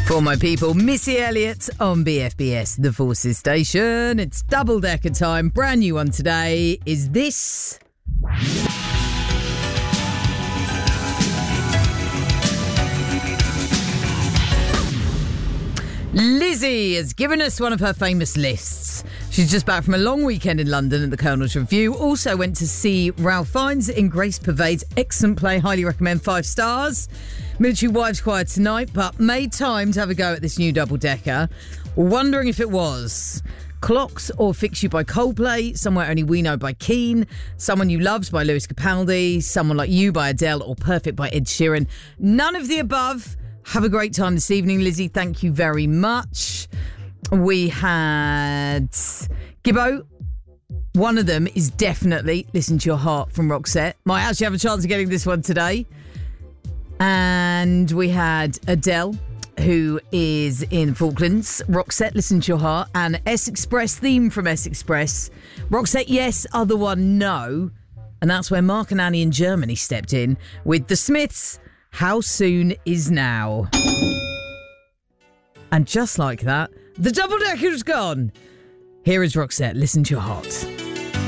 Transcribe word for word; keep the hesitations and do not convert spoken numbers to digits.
For my people, Missy Elliott on B F B S, the Forces Station. It's double decker time. Brand new one today. Is this? Lizzie has given us one of her famous lists. She's just back from a long weekend in London at the Colonel's Review. Also went to see Ralph Fiennes in Grace Pervade's excellent play. Highly recommend, five stars. Military Wives Choir tonight, but made time to have a go at this new double-decker. Wondering if it was Clocks or Fix You by Coldplay, Somewhere Only We Know by Keane, Someone You Loved by Lewis Capaldi, Someone Like You by Adele, or Perfect by Ed Sheeran. None of the above. Have a great time this evening, Lizzie. Thank you very much. We had Gibbo. One of them is definitely Listen to Your Heart from Roxette. Might actually have a chance of getting this one today. And we had Adele, who is in Falklands. Roxette, Listen to Your Heart. And S Express theme from S Express. Roxette, yes. Other one, no. And that's where Mark and Annie in Germany stepped in with The Smiths. How Soon Is Now. And just like that, the double-decker's gone. Here is Roxette, Listen to Your Heart.